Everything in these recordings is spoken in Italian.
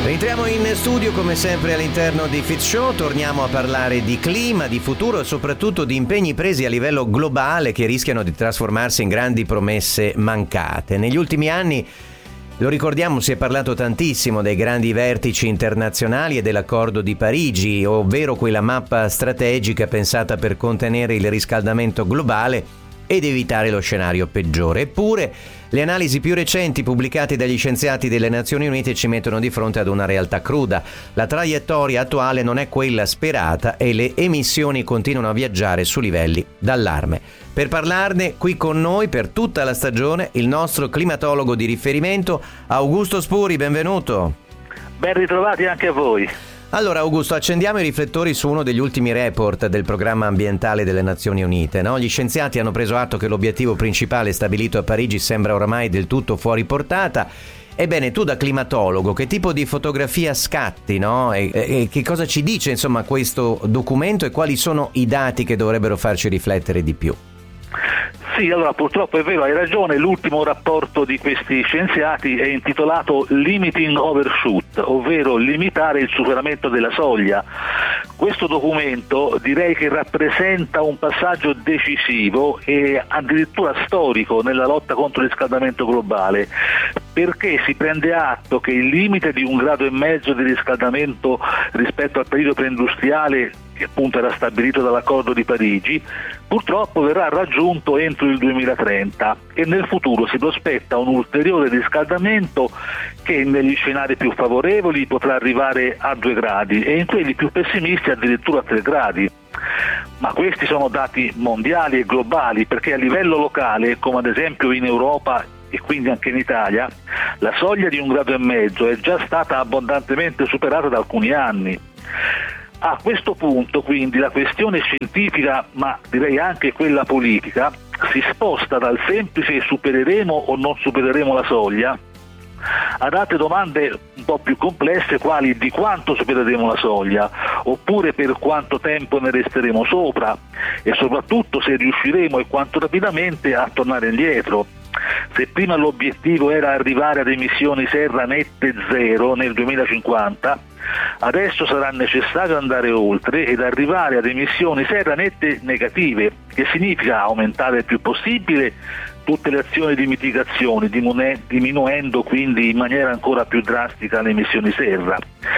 Entriamo in studio come sempre all'interno di Fitz Show, torniamo a parlare di clima, di futuro e soprattutto di impegni presi a livello globale che rischiano di trasformarsi in grandi promesse mancate. Negli ultimi anni, lo ricordiamo, si è parlato tantissimo dei grandi vertici internazionali e dell'accordo di Parigi, ovvero quella mappa strategica pensata per contenere il riscaldamento globale ed evitare lo scenario peggiore. Eppure, le analisi più recenti pubblicate dagli scienziati delle Nazioni Unite ci mettono di fronte ad una realtà cruda. La traiettoria attuale non è quella sperata e le emissioni continuano a viaggiare su livelli d'allarme. Per parlarne, qui con noi per tutta la stagione, il nostro climatologo di riferimento, Augusto Spuri, benvenuto. Ben ritrovati anche a voi. Allora Augusto, accendiamo i riflettori su uno degli ultimi report del programma ambientale delle Nazioni Unite, no? Gli scienziati hanno preso atto che l'obiettivo principale stabilito a Parigi sembra oramai del tutto fuori portata. Ebbene, tu da climatologo, che tipo di fotografia scatti, no? E che cosa ci dice, insomma, questo documento e quali sono i dati che dovrebbero farci riflettere di più? Sì, allora purtroppo è vero, hai ragione, l'ultimo rapporto di questi scienziati è intitolato Limiting Overshoot, ovvero limitare il superamento della soglia. Questo documento direi che rappresenta un passaggio decisivo e addirittura storico nella lotta contro il riscaldamento globale, perché si prende atto che il limite di 1,5 gradi di riscaldamento rispetto al periodo preindustriale, che appunto era stabilito dall'accordo di Parigi, purtroppo verrà raggiunto entro il 2030 e nel futuro si prospetta un ulteriore riscaldamento che negli scenari più favorevoli potrà arrivare a 2 gradi e in quelli più pessimisti addirittura a 3 gradi. Ma questi sono dati mondiali e globali, perché a livello locale, come ad esempio in Europa e quindi anche in Italia, la soglia di 1,5 gradi è già stata abbondantemente superata da alcuni anni. A questo punto quindi la questione scientifica, ma direi anche quella politica, si sposta dal semplice supereremo o non supereremo la soglia ad altre domande un po' più complesse, quali di quanto supereremo la soglia, oppure per quanto tempo ne resteremo sopra e soprattutto se riusciremo e quanto rapidamente a tornare indietro. Se prima l'obiettivo era arrivare ad emissioni serra nette zero nel 2050, adesso sarà necessario andare oltre ed arrivare ad emissioni serra nette negative, che significa aumentare il più possibile tutte le azioni di mitigazione, diminuendo quindi in maniera ancora più drastica le emissioni serra.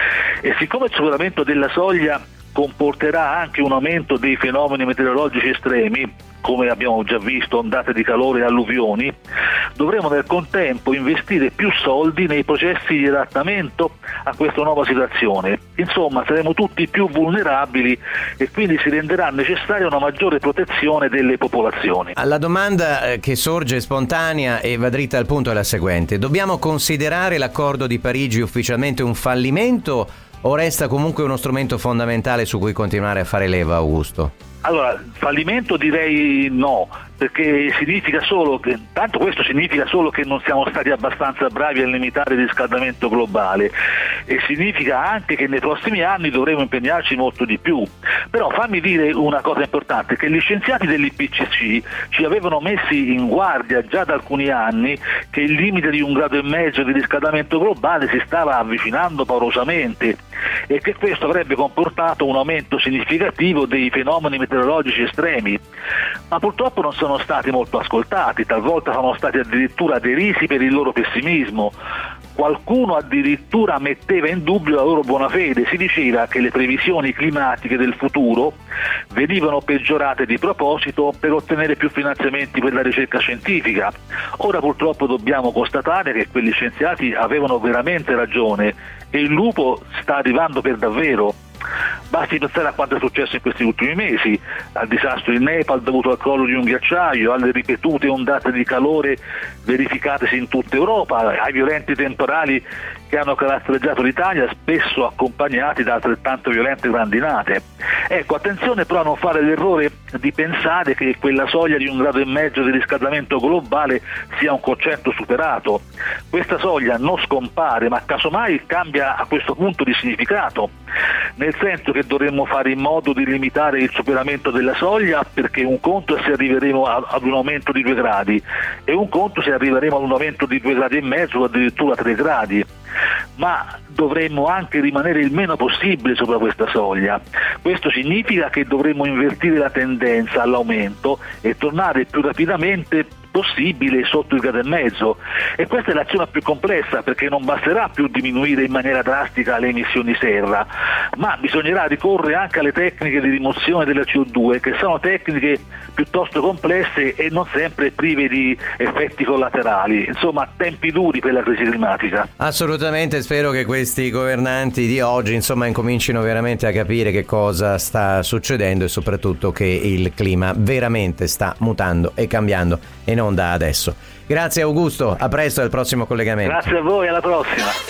E siccome il superamento della soglia comporterà anche un aumento dei fenomeni meteorologici estremi, come abbiamo già visto, ondate di calore e alluvioni, dovremo nel contempo investire più soldi nei processi di adattamento a questa nuova situazione. Insomma, saremo tutti più vulnerabili e quindi si renderà necessaria una maggiore protezione delle popolazioni. La domanda che sorge spontanea e va dritta al punto è la seguente: dobbiamo considerare l'accordo di Parigi ufficialmente un fallimento o resta comunque uno strumento fondamentale su cui continuare a fare leva, Augusto? Allora, fallimento direi no, perché significa solo che, tanto questo significa solo che non siamo stati abbastanza bravi a limitare il riscaldamento globale e significa anche che nei prossimi anni dovremo impegnarci molto di più. Però fammi dire una cosa importante, che gli scienziati dell'IPCC ci avevano messi in guardia già da alcuni anni che il limite di 1,5 gradi di riscaldamento globale si stava avvicinando paurosamente e che questo avrebbe comportato un aumento significativo dei fenomeni meteorologici estremi, ma purtroppo non sono stati molto ascoltati, talvolta sono stati addirittura derisi per il loro pessimismo. Qualcuno addirittura metteva in dubbio la loro buona fede, si diceva che le previsioni climatiche del futuro venivano peggiorate di proposito per ottenere più finanziamenti per la ricerca scientifica. Ora purtroppo dobbiamo constatare che quegli scienziati avevano veramente ragione e il lupo sta arrivando per davvero. Basti pensare a quanto è successo in questi ultimi mesi, al disastro in Nepal dovuto al crollo di un ghiacciaio, alle ripetute ondate di calore verificatesi in tutta Europa, ai violenti temporali che hanno caratterizzato l'Italia, spesso accompagnati da altrettanto violente grandinate. Ecco, attenzione però a non fare l'errore di pensare che quella soglia di 1,5 gradi di riscaldamento globale sia un concetto superato. Questa soglia non scompare, ma casomai cambia a questo punto di significato, nel senso che dovremmo fare in modo di limitare il superamento della soglia, perché un conto è se arriveremo ad un aumento di 2 gradi e un conto se arriveremo ad un aumento di 2,5 gradi o addirittura 3 gradi. ma dovremmo anche rimanere il meno possibile sopra questa soglia. Questo significa che dovremmo invertire la tendenza all'aumento e tornare più rapidamente possibile sotto il 1,5 gradi, e questa è l'azione più complessa, perché non basterà più diminuire in maniera drastica le emissioni serra, ma bisognerà ricorrere anche alle tecniche di rimozione della CO2, che sono tecniche piuttosto complesse e non sempre prive di effetti collaterali. Insomma, tempi duri per la crisi climatica. Assolutamente, spero che questi governanti di oggi incomincino veramente a capire che cosa sta succedendo e soprattutto che il clima veramente sta mutando e cambiando, e non da adesso. Grazie Augusto, a presto al prossimo collegamento. Grazie a voi, alla prossima.